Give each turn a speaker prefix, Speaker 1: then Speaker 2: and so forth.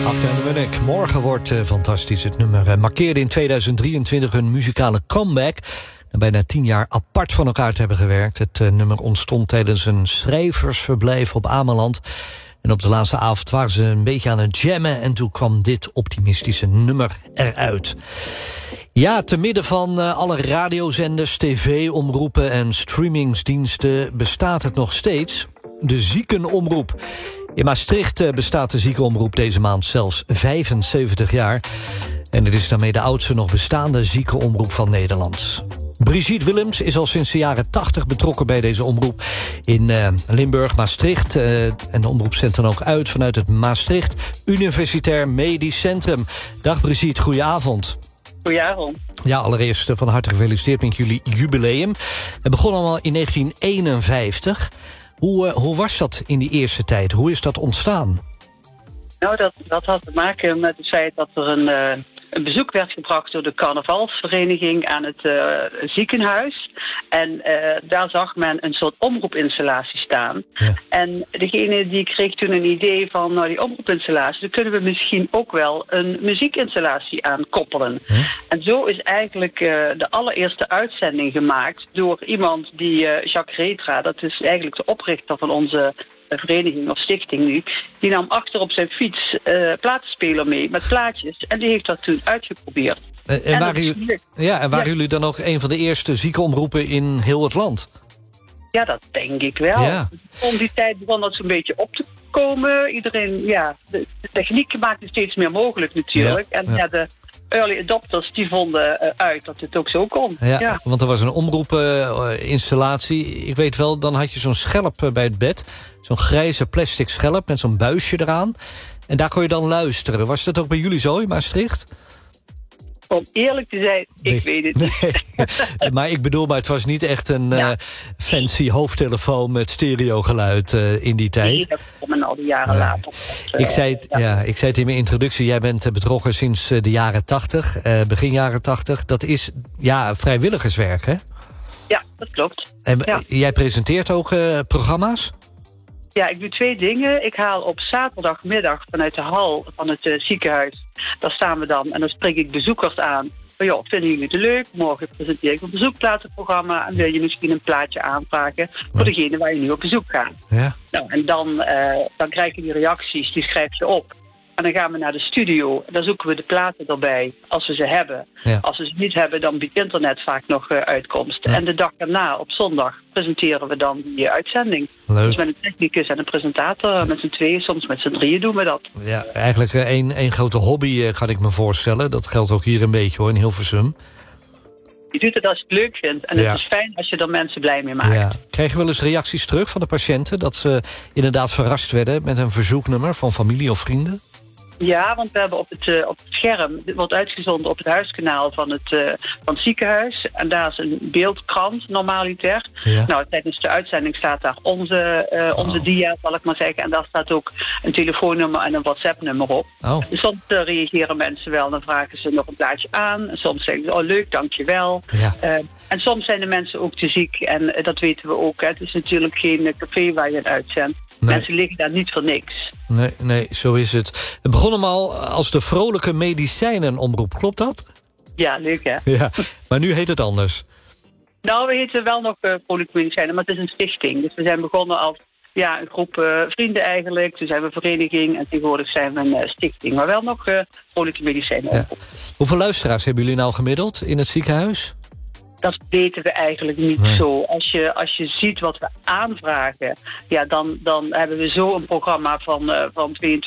Speaker 1: Akda en de Munnik. Morgen wordt fantastisch. Het nummer markeerde in 2023 een muzikale comeback. En bijna 10 jaar apart van elkaar te hebben gewerkt. Het nummer ontstond tijdens een schrijversverblijf op Ameland. En op de laatste avond waren ze een beetje aan het jammen. En toen kwam dit optimistische nummer eruit. Ja, te midden van alle radiozenders, tv-omroepen en streamingsdiensten bestaat het nog steeds. De ziekenomroep. In Maastricht bestaat de ziekenomroep deze maand zelfs 75 jaar. En het is daarmee de oudste nog bestaande ziekenomroep van Nederland. Brigitte Willems is al sinds de jaren 80 betrokken bij deze omroep in Limburg, Maastricht. En de omroep zendt dan ook uit vanuit het Maastricht Universitair Medisch Centrum. Dag Brigitte, goedenavond.
Speaker 2: Goedenavond.
Speaker 1: Ja, allereerst van harte gefeliciteerd met jullie jubileum. Het begon allemaal in 1951. Hoe was dat in die eerste tijd? Hoe is dat ontstaan?
Speaker 2: Nou, dat had te maken met het feit dat er een bezoek werd gebracht door de carnavalsvereniging aan het ziekenhuis. En daar zag men een soort omroepinstallatie staan. Ja. En degene die kreeg toen een idee van, nou, die omroepinstallatie, daar kunnen we misschien ook wel een muziekinstallatie aan koppelen. Ja. En zo is eigenlijk de allereerste uitzending gemaakt door iemand die, Jacques Retra, dat is eigenlijk de oprichter van onze vereniging of stichting nu, die nam achter op zijn fiets platenspeler mee met plaatjes. En die heeft dat toen uitgeprobeerd.
Speaker 1: En waren jullie dan ook een van de eerste ziekenomroepen in heel het land?
Speaker 2: Ja, dat denk ik wel. Ja. Om die tijd begon dat zo'n beetje op te komen. Iedereen, ja, de techniek maakt het steeds meer mogelijk natuurlijk. Ja. En de early adopters die vonden uit dat het ook zo kon. Ja.
Speaker 1: Want er was een omroepinstallatie. Ik weet wel, dan had je zo'n schelp bij het bed. Zo'n grijze plastic schelp met zo'n buisje eraan. En daar kon je dan luisteren. Was dat ook bij jullie zo in Maastricht?
Speaker 2: Om eerlijk te zijn, ik weet het niet.
Speaker 1: Nee. Maar ik bedoel, het was niet echt een fancy hoofdtelefoon met stereogeluid in die tijd. Nee,
Speaker 2: dat kwam al die jaren later.
Speaker 1: Ik zei het in mijn introductie, jij bent betrokken sinds de jaren 80, begin jaren 80. Dat is vrijwilligerswerk, hè?
Speaker 2: Ja, dat klopt.
Speaker 1: En jij presenteert ook programma's?
Speaker 2: Ja, ik doe 2 dingen. Ik haal op zaterdagmiddag vanuit de hal van het ziekenhuis. Daar staan we dan en dan spreek ik bezoekers aan. Van, vinden jullie het leuk? Morgen presenteer ik een bezoekplatenprogramma. En wil je misschien een plaatje aanvragen voor degene waar je nu op bezoek gaat. Ja. Nou, en dan krijg je die reacties, die schrijf je op. En dan gaan we naar de studio. Daar zoeken we de platen erbij, als we ze hebben. Ja. Als we ze niet hebben, dan biedt internet vaak nog uitkomsten. Ja. En de dag daarna, op zondag, presenteren we dan die uitzending. Leuk. Dus met een technicus en een presentator, met z'n 2, soms met z'n 3 doen we dat. Ja,
Speaker 1: eigenlijk één grote hobby kan ik me voorstellen. Dat geldt ook hier een beetje hoor, in Hilversum.
Speaker 2: Je doet het als je het leuk vindt. En het is fijn als je er mensen blij mee maakt. Ja.
Speaker 1: Krijg je wel eens reacties terug van de patiënten dat ze inderdaad verrast werden met een verzoeknummer van familie of vrienden?
Speaker 2: Ja, want we hebben op het scherm, dit wordt uitgezonden op het huiskanaal van het ziekenhuis. En daar is een beeldkrant, normaliter. Ja. Nou, tijdens de uitzending staat daar onze dia, zal ik maar zeggen. En daar staat ook een telefoonnummer en een WhatsApp-nummer op. Oh. Dus soms reageren mensen wel, dan vragen ze nog een plaatje aan. En soms zeggen ze, leuk, dankjewel. Ja. En soms zijn de mensen ook te ziek en dat weten we ook. Hè. Het is natuurlijk geen café waar je het uitzendt. Nee. Mensen liggen daar niet voor niks.
Speaker 1: Nee, zo is het. Het begon allemaal als de vrolijke medicijnenomroep, klopt dat?
Speaker 2: Ja, leuk hè?
Speaker 1: Ja, maar nu heet het anders.
Speaker 2: Nou, we heten wel nog vrolijke medicijnen, maar het is een stichting. Dus we zijn begonnen als een groep vrienden eigenlijk. Toen zijn we vereniging en tegenwoordig zijn we een stichting. Maar wel nog vrolijke medicijnenomroep. Ja.
Speaker 1: Hoeveel luisteraars hebben jullie nou gemiddeld in het ziekenhuis?
Speaker 2: Dat weten we eigenlijk niet zo. Als je ziet wat we aanvragen, dan hebben we zo een programma van 22.000